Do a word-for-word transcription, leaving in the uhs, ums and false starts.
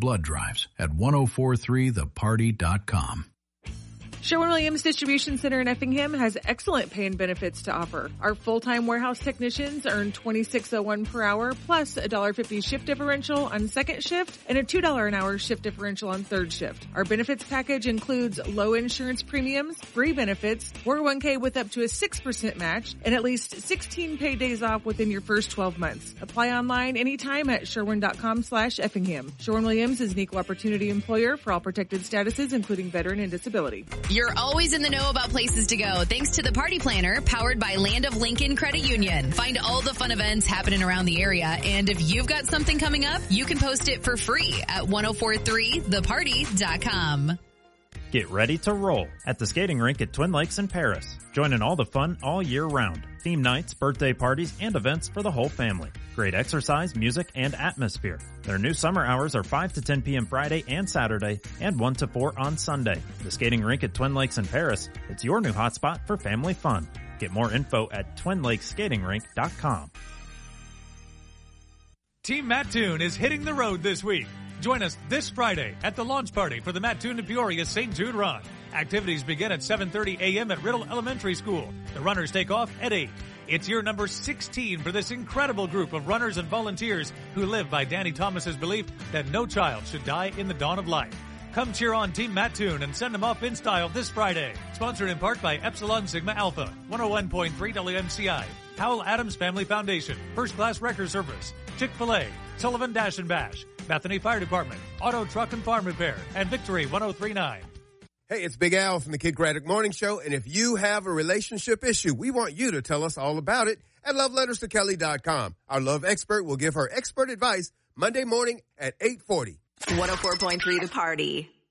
blood drives at ten forty-three the party dot com. Sherwin-Williams Distribution Center in Effingham has excellent pay and benefits to offer. Our full-time warehouse technicians earn twenty-six dollars and one cent per hour plus a one dollar fifty shift differential on second shift and a two dollars an hour shift differential on third shift. Our benefits package includes low insurance premiums, free benefits, four oh one k with up to a six percent match, and at least sixteen paid days off within your first twelve months. Apply online anytime at sherwin.com slash Effingham. Sherwin-Williams is an equal opportunity employer for all protected statuses, including veteran and disability. You're always in the know about places to go thanks to the Party Planner powered by Land of Lincoln Credit Union. Find all the fun events happening around the area, and if you've got something coming up, you can post it for free at ten forty-three the party dot com. Get ready to roll at the skating rink at Twin Lakes in Paris. Join in all the fun all year round. Theme nights, birthday parties, and events for the whole family. Great exercise, music, and atmosphere. Their new summer hours are five to ten p.m. Friday and Saturday, and one to four on Sunday. The skating rink at Twin Lakes in Paris, it's your new hotspot for family fun. Get more info at twin lakes skating rink dot com. Team Mattoon is hitting the road this week. Join us this Friday at the launch party for the Mattoon to Peoria Saint Jude Run. Activities begin at seven thirty a.m. at Riddle Elementary School. The runners take off at eight. It's year number sixteen for this incredible group of runners and volunteers who live by Danny Thomas's belief that no child should die in the dawn of life. Come cheer on Team Mattoon and send them off in style this Friday. Sponsored in part by Epsilon Sigma Alpha, one oh one point three W M C I, Howell Adams Family Foundation, First Class Wrecker Service, Chick-fil-A, Sullivan Dash and Bash, Bethany Fire Department, Auto Truck and Farm Repair, and Victory one oh three point nine. Hey, it's Big Al from the Kid Craddock Morning Show, and if you have a relationship issue, we want you to tell us all about it at love letters to kelly dot com. Our love expert will give her expert advice Monday morning at eight forty. one oh four point three The Party.